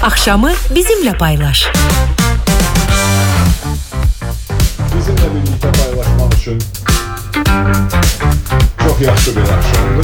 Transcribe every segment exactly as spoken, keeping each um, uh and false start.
Akşamı bizimle paylaş. Bizimle birlikte paylaşmak için çok yaxşı bir akşamdı.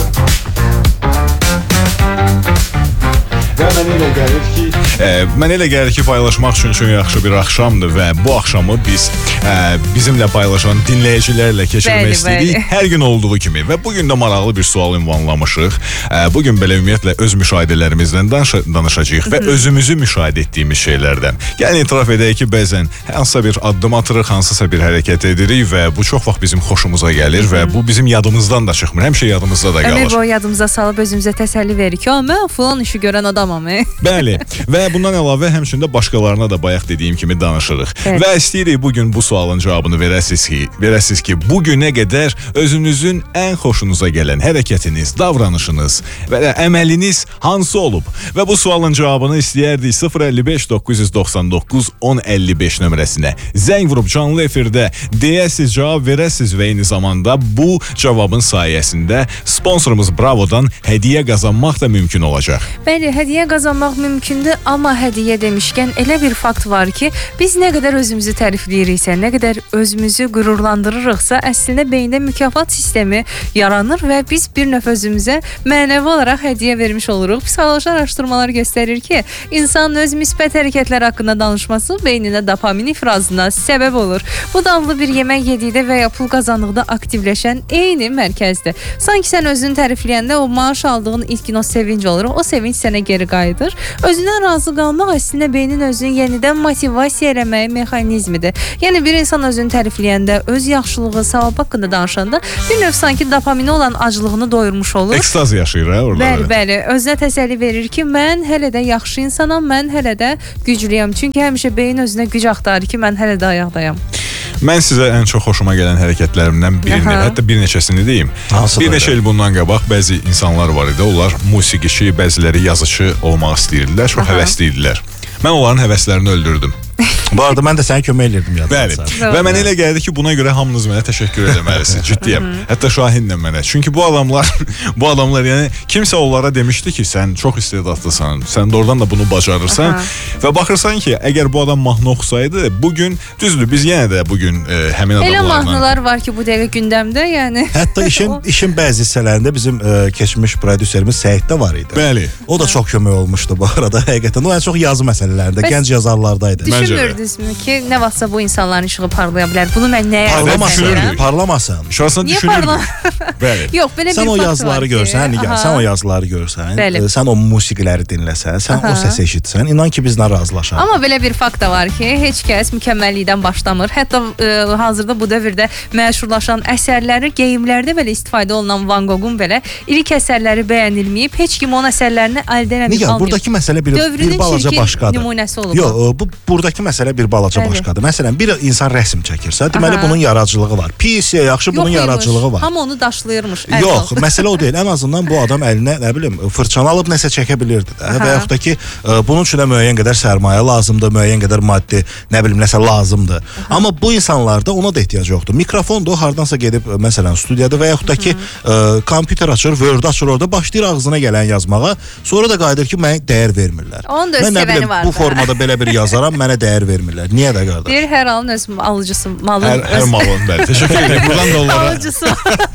Və mənə elə gəlir ki, e, mənə elə gəlir ki, paylaşmaq üçün çox yaxşı bir axşamdır və bu axşamı biz e, bizimlə paylaşan dinləyicilərlə keçirmək istəyirik. Hər gün olduğu kimi və bugün də maraqlı bir sual ünvanlamışıq. E, bugün belə ümumiyyətlə öz müşahidələrimizdən danış danışacağıq və özümüzü müşahidə etdiyimiz şeylərdən. Gəlin etiraf edək ki, bəzən hansısa bir addım atırıq, hansısa bir hərəkət edirik və bu çox vaxt bizim xoşumuza gəlir və bu bizim yadımızdan da çıxmır. Həmişə yadımızda da qalır. Əmir bu yadımıza salıb özümüzə təsəlli verir ki, mən falan işi görən adam. Bəli, və bundan əlavə həmçində başqalarına da bayaq dediyim kimi danışırıq. Evet. Və istəyirik bugün bu sualın cavabını verəsiz ki, verəsiz ki, bugünə qədər özünüzün ən xoşunuza gələn hərəkətiniz, davranışınız və əməliniz hansı olub? Və bu sualın cavabını istəyərdik sıfır əlli beş doqquz yüz doxsan doqquz on əlli beş nömrəsinə zəng vurub canlı efirdə deyəsiz, cavab verəsiz və eyni zamanda bu cavabın sayəsində sponsorumuz Bravo'dan hədiyyə qazanmaq da mümkün olacaq. Bəli, hədiyyə qazanmaq mümkündür, amma hədiyyə demişkən elə bir fakt var ki, biz nə qədər özümüzü tərifləyiriksə, nə qədər özümüzü qürurlandırırıqsa, əslində beyində mükafat sistemi yaranır və biz bir növ özümüzə mənəvi olaraq hədiyyə vermiş oluruq. Psixoloji araşdırmalar göstərir ki, insanın öz müsbət hərəkətlər haqqında danışması beynində dopamin ifrazına səbəb olur. Bu dadlı bir yemək yedikdə və ya pul qazandıqda aktivləşən eyni mərkəzdir. Sanki sən özünü tərifləyəndə o maaş aldığın ilk gün o sevinc olur, o sevinc sənə geri qayıdır. Özündən razı qalmaq əslində beynin özünü yenidən motivasiya eləməyi mexanizmidir. Yəni bir insan özünü tərifləyəndə, öz yaxşılığı, savab haqqında danışanda bir növ sanki dopamini olan acılığını doyurmuş olur. Ekstaz yaşayır ha orada. Bəli, bəli. Özünə təsəlli verir ki, mən hələ də yaxşı insanam, mən hələ də güclüyəm. Çünki həmişə beyin özünə güc axtarır ki, mən hələ də ayaqdayam. Mən sizə ən çox xoşuma gələn hərəkətlərimdən birini, Aha. hətta bir neçəsini deyim. Nasıl bir neçə il bundan qabaq bəzi insanlar var idi. Onlar musiqiçi, bəziləri yazıcı olmaq istəyirdilər, çox Aha. həvəsliydilər. Mən onların həvəslərini öldürdüm. Bu arada mən də sənə kömək edirdim yadımda. Bəli. Və mənə elə gəldi ki, buna görə hamınız mənə təşəkkür etməlisiniz. Ciddiyəm. Hətta Şahinlə mənə. Çünki bu adamlar, bu adamlar yəni kimsə onlara demişdi ki, sən çox istedadlısan, sən doğrudan da bunu bacarırsan. Aha. Və baxırsan ki, əgər bu adam mahnı oxusaydı, bugün düzdür, biz yenə də bugün e, həmin adamlarla. Elə mahnılar var ki, bu dəqiqə gündəmdə, yəni. Hətta işin işin bəzi hissələrində bizim e, keçmiş prodüserimiz Səhid də var idi. Bəli. O da çox kömək olmuşdu bu arada həqiqətən. O ən çox yazı məsələlərində, gənc yazarlardaydı. Düşünmürdünüzmü ki, nə vaxtsa bu insanların işığı parlaya bilər? Bunu mən nəyə parlamasın? Parlamasın. Şahsən düşünürdüm. Bəli. Yox, belə sən bir o yazıları görsən, Nigar, sən o yazıları görsən, Bəli. sən o musiqiləri dinləsən, sən Aha. o səsi eşitsən, inan ki, bizlə razılaşarıq. Amma belə bir fakt da var ki, heç kəs mükəmməllikdən başlamır. Hətta e, hazırda bu dövrdə məşhurlaşan əsərləri, geyimlərdə belə istifadə olunan Van Gogh'un belə ilk əsərləri bəyənilməyib, heç kim onun əsərlərini əldə eləməyib. Nigar, buradakı məsələ bir, bir balaca başqadır. Nümunəsi olub. Yox, bu buradakı məsələ bir balaca Bəli. başqadır. Məsələn, bir insan rəsm çəkirsə, deməli Aha. bunun yaradıcılığı var. Pis ya yaxşı bunun Yox, yaradıcılığı var. Hamı onu daşlayırmış. Yox, məsələ o deyil. Ən azından bu adam əlinə, nə bilim, fırçanı alıb nəsə çəkə bilirdi də. Aha. Və yaxud da ki, bunun üçün də müəyyən qədər sərmayə lazımdır, müəyyən qədər maddi, nə bilim, nəsə lazımdır. Aha. Amma bu insanlarda ona da ehtiyac yoxdur. Mikrofondur, hardansa gedib məsələn studiyada və yaxud da ki, kompüter açır, Word açır, orada başlayır ağzına gələn yazmağa. Sonra da qayıdır ki, mənə dəyər vermirlər. Onun da öz sevəni var. Bu formada belə bir yazaram, mənə dəyər vermirlər. Niyə də qardaş? Deyir, hər halın öz alıcısı, malın hər, hər malın, bəli. Təşəkkür edirəm. Buradan da onlara. Alıcısı.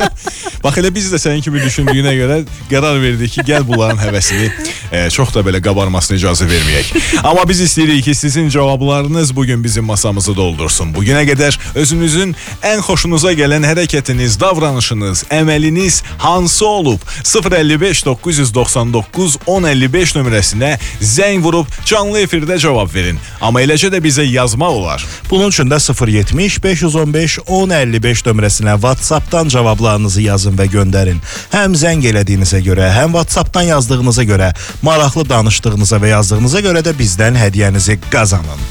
Bax, elə biz də sənin kimi düşündüyünə görə qərar verdik ki, gəl bunların həvəsini e, çox da belə qabarmasına icazə verməyək. Amma biz istəyirik ki, sizin cavablarınız bugün bizim masamızı doldursun. Bugünə qədər özünüzün ən xoşunuza gələn hərəkətiniz, davranışınız, əməliniz hansı olub? sıfır əlli beş doqquz yüz doxsan doqquz on əlli beş nömrəsinə zəng vurub canlı efirdə cavab verin. Amma eləcə də bizə yazmaq olar. Bunun üçün də sıfır yetmiş beş yüz on beş on əlli beş nömrəsinə WhatsApp-dan cavablarınızı yazın və göndərin. Həm zəng elədiyinizə görə, həm WhatsApp-dan yazdığınıza görə, maraqlı danışdığınıza və yazdığınıza görə də bizdən hədiyyənizi qazanın.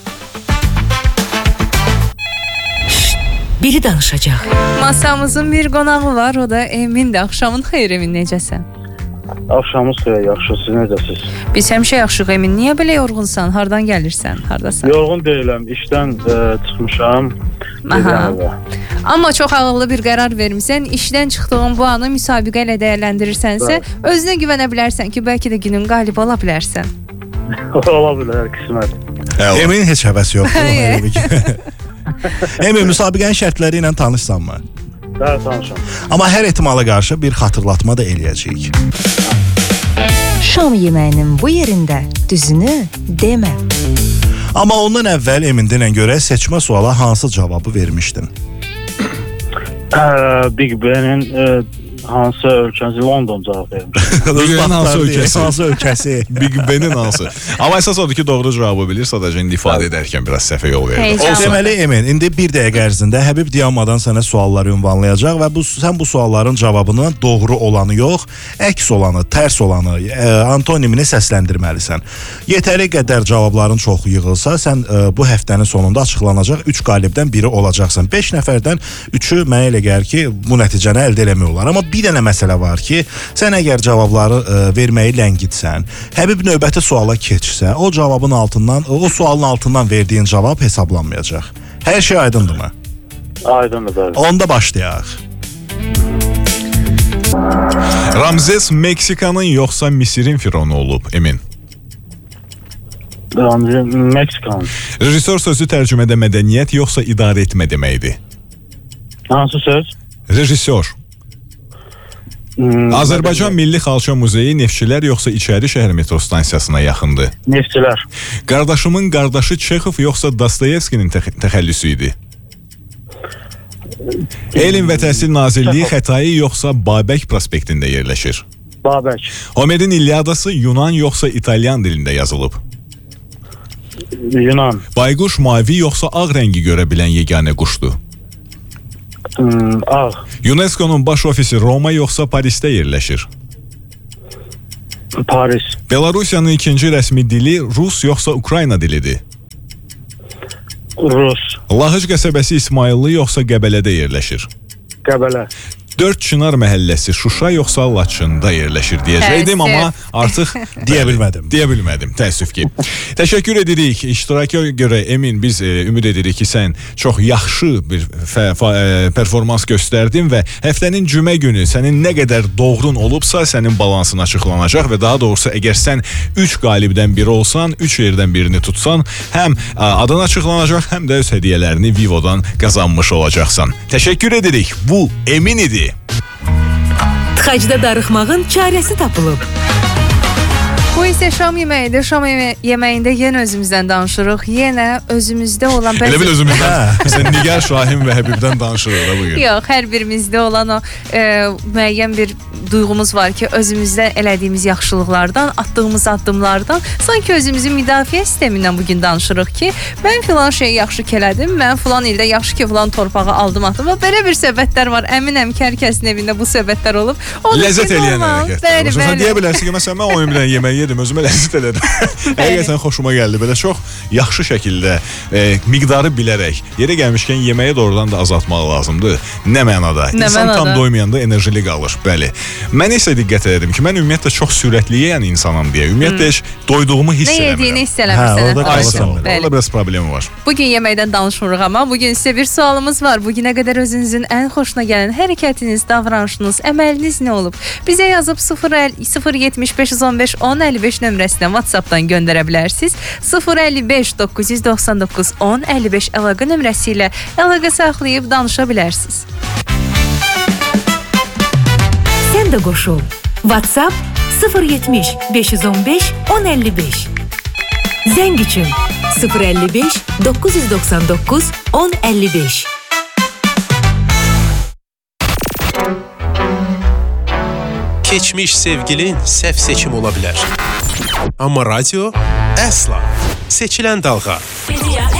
Şşt, biri danışacaq. Masamızın bir qonağı var, o da Emindir. Axşamın xeyir, Emin, necəsən? Axşamınız xeyir, yaxşı, siz necəsiz? Biz həmişə yaxşıyıq, Emin. Niyə belə yorğunsan? Hardan gəlirsən? Hardasan? Yorğun deyiləm, işdən e, çıxmışam. Aha. Amma çox ağıllı bir qərar vermisən. İşdən çıxdığın bu anı müsabiqə ilə dəyərləndirirsənsə, Bəli. özünə güvənə bilərsən ki, bəlkə də günün qalib ola bilərsən. Ola bilər, qismət. Emin heç həvəsi yoxdur. Emin, müsabiqənin şərtləri ilə tanışsanmı? Bəli, tanışam. Amma hər ehtimala qarşı bir xatırlatma da eləyəcəyik. Şam yeməyinin bu yerində düzünü demə. Amma ondan əvvəl Emin denən görə seçmə suala hansı cavabı vermişdin? Ə, Big Ben'in ə, hansı ölkəsi? London cavab vermiş. Big Ben'in hansı ölkəsi? Hansı ölkəsi? Big Ben'in hansı? Amma əsas odur ki, doğru cavabı bilir, sadəcə indi ifadə edərkən biraz səhvə yol verir. Heyecan. Deməli Emin, indi bir dəqiqə ərzində Həbib dayanmadan sənə sualları ünvanlayacaq və bu sən bu sualların cavabını doğru olanı yox, əks olanı, tərs olanı, e, antonimini səsləndirməlisən. Yetəri qədər cavabların çoxu yığılsa, sən e, bu həftənin sonunda açıqlanacaq üç qalibdən biri olacaqsan. beş nəfərdən üçü mənə elə gəlir ki, bu nəticəni əldə eləmək olar. Amma bir dənə məsələ var ki, sən əgər cavabları e, verməyi ləngitsən, Həbib növbəti suala keçsə, o cavabın altından, o sualın altından verdiyin cavab hesablanmayacaq. Hər şey aydındırmı? Aydındır, bəli. Onda başlayaq. Ramzes Meksikanın yoxsa Misirin fironu olub, Emin? Ramzi Meksikan. Rejissor sözü tərcümədə mədəniyyət yoxsa idarə etmə deməkdir? Hansı söz? Rejissor. Hmm, Azərbaycan Milli Xalça Muzeyi Neftçilər yoxsa İçəri şəhər metro stansiyasına yaxındır? Neftçilər. Qardaşımın qardaşı Çexov yoxsa Dostoyevskinin təx təxəllüsü idi? Elm və Təhsil Nazirliyi Xətai yoxsa Babək prospektində yerləşir? Babək. Homerin İlyadası Yunan yoxsa İtalyan dilində yazılıb? Yunan. Bayquş mavi yoxsa ağ rəngi görə bilən yeganə quşdur? Hmm, ağ. UNESCO-nun baş ofisi Roma yoxsa Parisdə yerləşir? Paris. Belarusiyanın ikinci rəsmi dili Rus yoxsa Ukrayna dilidir? Rus. Lahıc qəsəbəsi İsmayıllı yoxsa Qəbələdə yerləşir? Qəbələ. Dörd Çınar məhəlləsi Şuşa yoxsa Laçında yerləşir deyəcəkdim, Təəssüf. amma artıq Deyə bilmədim. Deyə bilmədim, təəssüf ki. Təşəkkür edirik iştiraka görə Emin, biz e, ümid edirik ki, sən çox yaxşı bir fə, fə, e, performans göstərdin və həftənin cümə günü sənin nə qədər doğrun olubsa, sənin balansın açıqlanacaq və daha doğrusu əgər sən üç qalibdən biri olsan, üç yerdən birini tutsan, həm a, adın açıqlanacaq, həm də öz hədiyyələrini Vivo'dan qazanmış olacaqsan. Təşəkkür edirik. Bu Emin idi. Tıxacda darıxmağın çarəsi tapılıb. Bu isə şam yeməyidir. Şam yeme yeməyində yenə özümüzdən danışırıq. Yenə özümüzdə olan Elə bil özümüzdən. Sən Nigar Şahin və Həbibdən danışırıq da bugün. Yox, hər birimizdə olan o e, müəyyən bir duyğumuz var ki, özümüzdə elədiyimiz yaxşılıqlardan, atdığımız addımlardan, sanki özümüzün müdafiə sistemindən bugün danışırıq ki, mən filan şeyi yaxşı elədim, mən filan ildə yaxşı ki, filan torpağı aldım atdım və belə bir söhbətlər var. Əminəm ki, hər kəsin evində bu söhbətlər olub. Ləzzət eləyən hərəkətlər. Bəli, Sən bəli. deyə bilərsən ki, məsələn, mən o yeməyə yemək yedim, özümə ləzzət elədim. Həqiqətən xoşuma gəldi. Belə çox yaxşı şəkildə e, miqdarı bilərək, yerə gəlmişkən yeməyi doğrudan da azaltmaq lazımdır. Nə mənada? Nə İnsan mənada? tam doymayanda enerjili qalır. Bəli. Mən isə diqqət edirəm ki, mən ümumiyyətlə çox sürətli yeyən insanam deyə. Ümumiyyətlə heç doyduğumu hiss Nə eləmirəm. yediyini hiss Hə, eləmirsən. orada Ay qalırsan. sağ ol. Bəli. Orada biraz problemi var. Bugün yeməkdən danışmırıq, amma bugün sizə bir sualımız var. Bugünə qədər özünüzün ən xoşuna gələn hərəkətiniz, davranışınız, əməliniz nə olub? Bizə yazıb sıfır yetmiş beş on beş on əlli beş nömrəsindən WhatsApp-dan göndərə bilərsiniz. sıfır əlli beş doqquz yüz doxsan doqquz on əlli beş əlaqə nömrəsi ilə əlaqə saxlayıb danışa bilərsiniz. Sən də qoşul. WhatsApp sıfır yetmiş beş on beş on əlli beş. Zəng üçün sıfır əlli beş doqquz yüz doxsan doqquz on əlli beş. Keçmiş sevgilin səhv seçim ola bilər. Amma radio əsla seçilən dalğa. Bizi